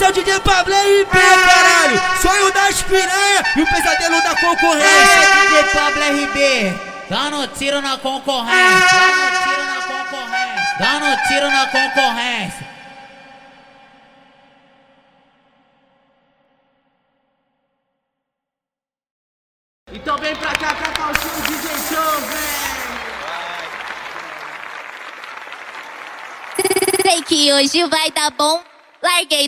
Esse é o DJ Pablo RB, caralho. Sonho das piranha e o pesadelo da concorrência. DJ Pablo RB, dando tiro na concorrência. Dando tiro na concorrência. Então vem pra cá, catar o show, DJ Show, vem. Sei que hoje vai dar bom. Larguei